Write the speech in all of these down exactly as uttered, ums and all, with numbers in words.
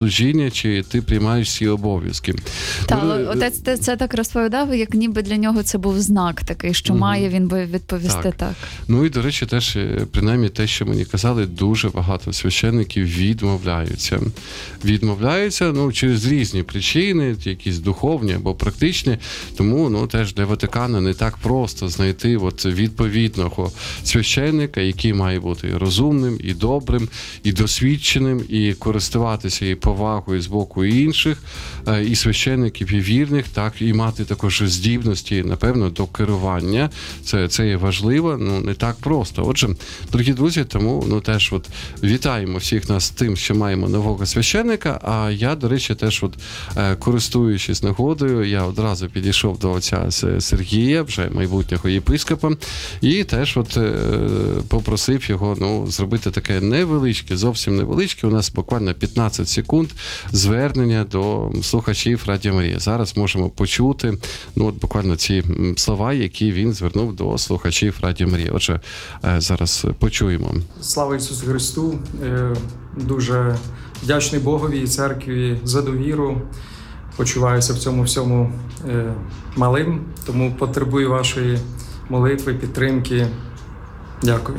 служіння, чи ти приймаєш всі обов'язки. Так, але отець це, це так розповідав, як ніби для нього це був знак такий, що угу. має він би відповісти так. так. Ну і, до речі, теж, принаймні, те, що мені казали, дуже багато священників відмовляються. Відмовляються, ну, через різні причини, якісь духовні або практичні, тому, ну, теж для Ватикану не так просто знайти от відповідного священника, який має бути розумним, і добрим, і досвідченим, і користуватися і повагою з боку інших, і священників, і вірних, так, і мати також здібності, напевно, до керування. Це, це є важливо, ну, не так просто. Отже, дорогі друзі, тому, ну, теж от вітаємо всіх нас з тим, що маємо нового священника, а я, до речі, теж от, користуючись нагодою, я одразу підійшов до отця Сергія, вже майбутнього єпископа, і теж от попросив його, ну, зробити таке невеличке, зовсім невеличке, у нас буквально п'ятнадцять секунд звернення до слухачів Радіо Марія. Зараз можемо почути, ну, от буквально ці слова, які він звернув до слухачів Радіо Марія. Отже, зараз почуємо. Слава Ісусу Христу! Дуже вдячний Богові і церкві за довіру. Почуваюся в цьому всьому малим, тому потребую вашої молитви, підтримки. Дякую.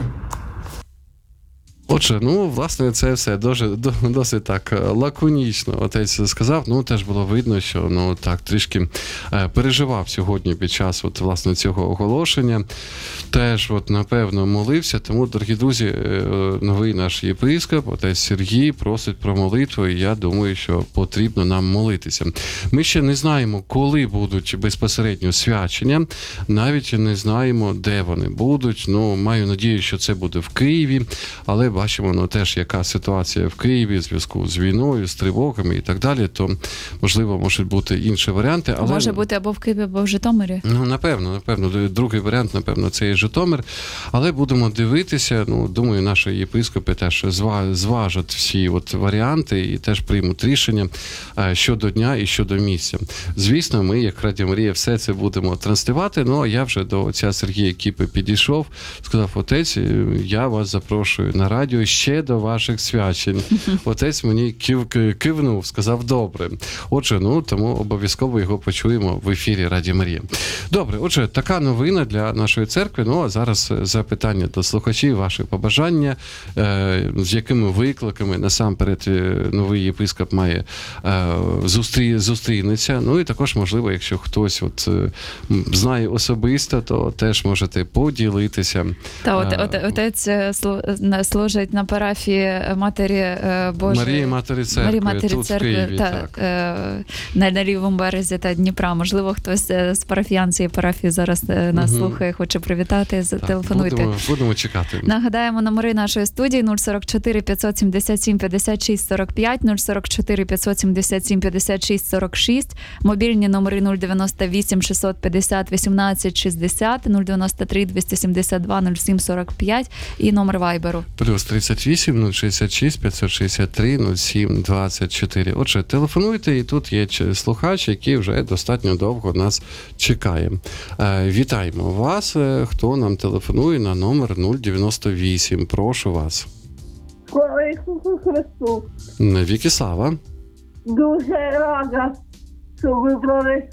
Отже, ну, власне, це все дуже, досить так лаконічно отець сказав. Ну, теж було видно, що, ну, так, трішки переживав сьогодні під час, от, власне, цього оголошення. Теж, от, напевно, молився. Тому, дорогі друзі, новий наш єпископ, отець Сергій, просить про молитву, і я думаю, що потрібно нам молитися. Ми ще не знаємо, коли будуть безпосередньо свячення, навіть не знаємо, де вони будуть. Ну, маю надію, що це буде в Києві, але бачимо, ну, теж, яка ситуація в Києві в зв'язку з війною, з тривогами і так далі, то, можливо, можуть бути інші варіанти. Але... Може бути або в Києві, або в Житомирі? Ну, напевно, напевно. Другий варіант, напевно, це і Житомир. Але будемо дивитися, ну, думаю, наші єпископи теж зважать всі от варіанти і теж приймуть рішення щодо дня і щодо місця. Звісно, ми, як Радіо Марія, все це будемо транслювати, ну, а я вже до отця Сергія Кіпи підійшов, сказав: отець, я вас запрошую на радіо ще до ваших свячень. Отець мені кив, кивнув, сказав: добре. Отже, ну, тому обов'язково його почуємо в ефірі Радіо Марія. Добре, отже, така новина для нашої церкви. Ну, а зараз запитання до слухачів, ваші побажання, е, з якими викликами насамперед новий єпископ має е, зустрі, зустрінеться. Ну, і також, можливо, якщо хтось от знає особисто, то теж можете поділитися. Та, от, от, отець служить на парафії Матері Божої Марії Матері Церкви, Марії Матері тут Церкви, в Києві, та, так. На, на лівому березі та Дніпра. Можливо, хтось з парафіян цієї парафії зараз нас угу. слухає, хоче привітати, телефонуйте. Будемо, будемо чекати. Нагадаємо номери нашої студії: нуль сорок чотири п'ятсот сімдесят сім п'ятдесят шість сорок п'ять, нуль сорок чотири п'ятсот сімдесят сім п'ятдесят шість сорок шість, мобільні номери нуль дев'яносто вісім шістсот п'ятдесят вісімнадцять шістдесят, нуль дев'яносто три двісті сімдесят два нуль сім сорок п'ять і номер вайберу. Плюс тридцять вісім нуль шістдесят шість п'ятсот шістдесят три нуль сім двадцять чотири. Отже, телефонуйте, і тут є слухач, який вже достатньо довго нас чекає. Е, вітаємо вас, хто нам телефонує на номер нуль дев'яносто вісім. Прошу вас. Слава Ісусу Христу! Навіки слава! Дуже рада, що вибрали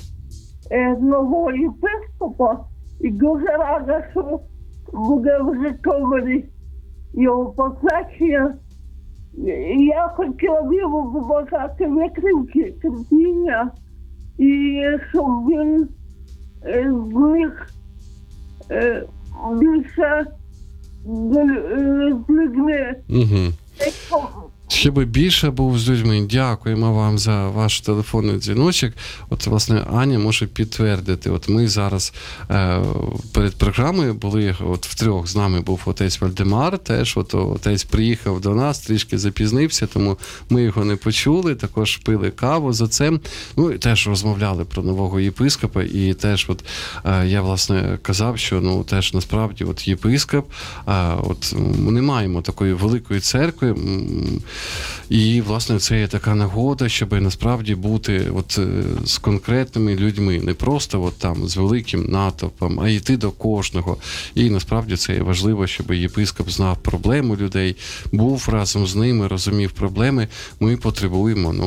е, нового єпископа, і дуже рада, що буде в Житомирі його посвячення. Я хотіла б йому побажати витримки, терпіння, і щоб він е, зміг е, більше з людьми. Угу. Щоб більше був з людьми. Дякуємо вам за ваш телефонний дзвіночок. От, власне, Аня може підтвердити. От ми зараз е, перед програмою були, от втрьох з нами був отець Вальдемар, теж от отець приїхав до нас, трішки запізнився, тому ми його не почули, також пили каву з отцем, ну і теж розмовляли про нового єпископа, і теж от е, я, власне, казав, що, ну, теж насправді от єпископ, е, от ми не маємо такої великої церкви, І, власне, це є така нагода, щоб насправді бути от з конкретними людьми, не просто от там з великим натовпом, а йти до кожного. І насправді це є важливо, щоб єпископ знав проблему людей, був разом з ними, розумів проблеми. Ми потребуємо, ну,